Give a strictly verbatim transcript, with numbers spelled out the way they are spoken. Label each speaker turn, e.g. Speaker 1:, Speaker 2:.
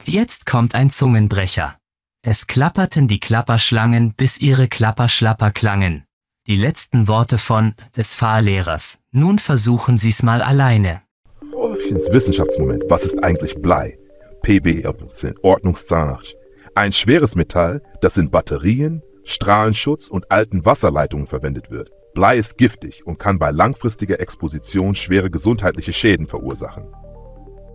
Speaker 1: Jetzt kommt ein Zungenbrecher. Es klapperten die Klapperschlangen, bis ihre Klapperschlapper klangen. Die letzten Worte von des Fahrlehrers. Nun versuchen Sie's mal alleine.
Speaker 2: Rolfchens Wissenschaftsmoment. Was ist eigentlich Blei? P B, Ordnungszahnarch. Ein schweres Metall, das in Batterien, Strahlenschutz und alten Wasserleitungen verwendet wird. Blei ist giftig und kann bei langfristiger Exposition schwere gesundheitliche Schäden verursachen.